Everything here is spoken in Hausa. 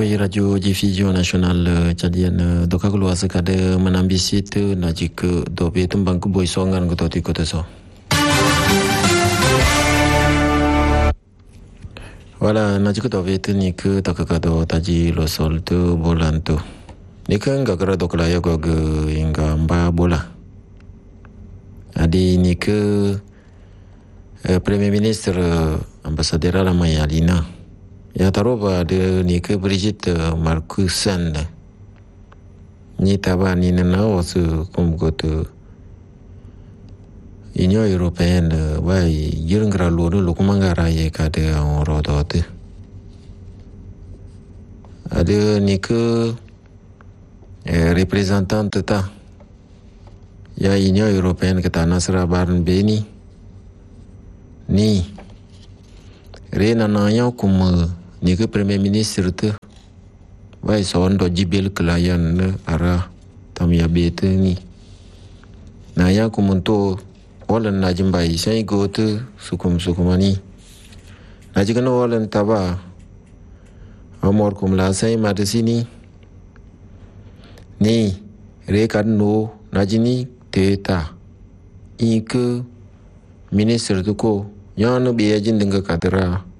Hai Radio Diffusion Nasional Cadian doka keluar sekada menambisi tu najik dobe tumbang ku boy songan ku toti kota so. Wala najik dobe tu ni ke takakado taji losol tu bolan tu. Ni kan enggak kira dok laya gua ke hingga mba bola. Adi ni ke Premier Minister Ambasadera Lamaya Lina. Ya taruba de ni ke Brigitte Marcussen. Ni taba ni na wasu kumgotu Union Européenne bai yirngra loro lokumangara ye kade on rodote. Ade ni ke représentante ta ya Union Européenne ke tanah Seraban Beni ni rena nanya kum ni ke Premier Ministre tu bai son do jibel klien ara tamya bete ni nanya kum to olan najim bai sai go tu sukumani najikano olan taba amor kum la sai madesini ni rekan no najini teta ike minister tu ko yang biaya jin dengan katera